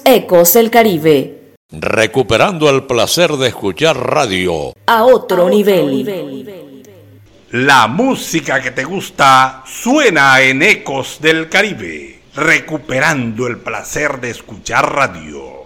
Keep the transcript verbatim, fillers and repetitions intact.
Ecos del Caribe. Recuperando el placer de escuchar radio a otro nivel. La música que te gusta suena en Ecos del Caribe. Recuperando el placer de escuchar radio.